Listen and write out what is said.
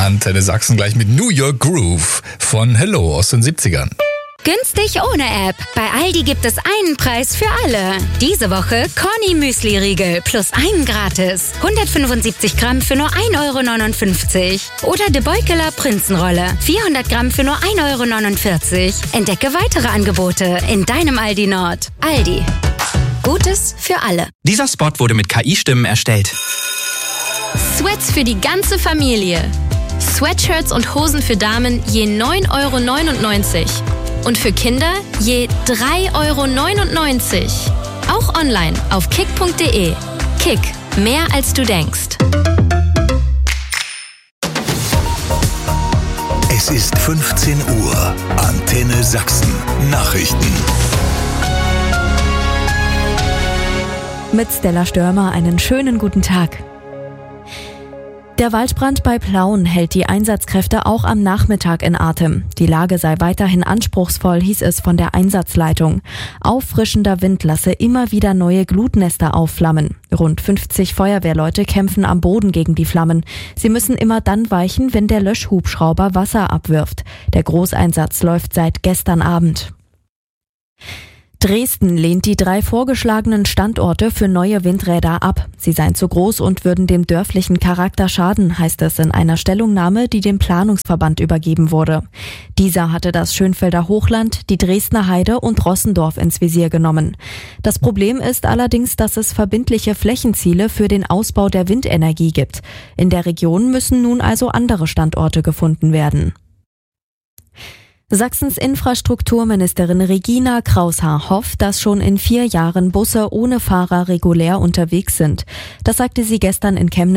Antenne Sachsen gleich mit New York Groove von Hello aus den 70ern. Günstig ohne App. Bei Aldi gibt es einen Preis für alle. Diese Woche Corny Müsli-Riegel plus einen gratis. 175 Gramm für nur 1,59 €. Oder De Beukeler Prinzenrolle. 400 Gramm für nur 1,49 €. Entdecke weitere Angebote in deinem Aldi Nord. Aldi. Gutes für alle. Dieser Spot wurde mit KI-Stimmen erstellt. Sweats für die ganze Familie. Sweatshirts und Hosen für Damen je 9,99 € und für Kinder je 3,99 €. Auch online auf kick.de. Kick, mehr als du denkst. Es ist 15 Uhr. Antenne Sachsen. Nachrichten. Mit Stella Störmer einen schönen guten Tag. Der Waldbrand bei Plauen hält die Einsatzkräfte auch am Nachmittag in Atem. Die Lage sei weiterhin anspruchsvoll, hieß es von der Einsatzleitung. Auffrischender Wind lasse immer wieder neue Glutnester aufflammen. Rund 50 Feuerwehrleute kämpfen am Boden gegen die Flammen. Sie müssen immer dann weichen, wenn der Löschhubschrauber Wasser abwirft. Der Großeinsatz läuft seit gestern Abend. Dresden lehnt die 3 vorgeschlagenen Standorte für neue Windräder ab. Sie seien zu groß und würden dem dörflichen Charakter schaden, heißt es in einer Stellungnahme, die dem Planungsverband übergeben wurde. Dieser hatte das Schönfelder Hochland, die Dresdner Heide und Rossendorf ins Visier genommen. Das Problem ist allerdings, dass es verbindliche Flächenziele für den Ausbau der Windenergie gibt. In der Region müssen nun also andere Standorte gefunden werden. Sachsens Infrastrukturministerin Regina Kraushaar hofft, dass schon in 4 Jahren Busse ohne Fahrer regulär unterwegs sind. Das sagte sie gestern in Chemnitz